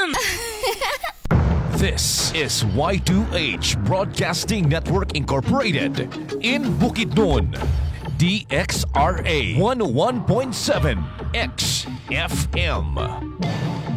This is Y2H Broadcasting Network Incorporated in Bukidnon, DXRA 101.7 XFM.